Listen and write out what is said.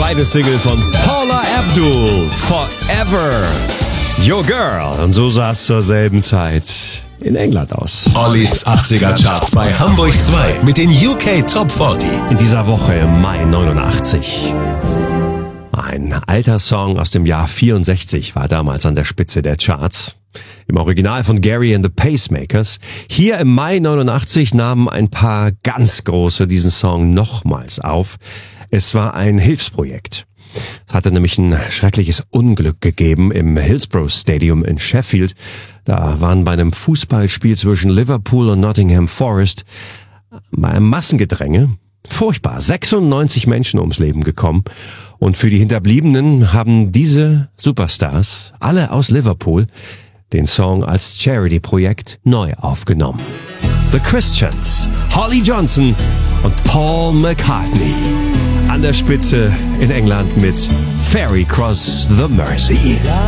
zweite Single von Paula Abdul, Forever, Your Girl. Und so sah es zur selben Zeit in England aus. Ollis 80er Charts bei Hamburg 2 mit den UK Top 40. In dieser Woche im Mai 89. Ein alter Song aus dem Jahr 64 war damals an der Spitze der Charts. Im Original von Gary and the Pacemakers. Hier im Mai 89 nahmen ein paar ganz Große diesen Song nochmals auf. Es war ein Hilfsprojekt. Es hatte nämlich ein schreckliches Unglück gegeben im Hillsborough Stadium in Sheffield. Da waren bei einem Fußballspiel zwischen Liverpool und Nottingham Forest bei einem Massengedränge, furchtbar, 96 Menschen ums Leben gekommen. Und für die Hinterbliebenen haben diese Superstars, alle aus Liverpool, den Song als Charity-Projekt neu aufgenommen. The Christians, Holly Johnson und Paul McCartney. An der Spitze in England mit Ferry Cross the Mersey.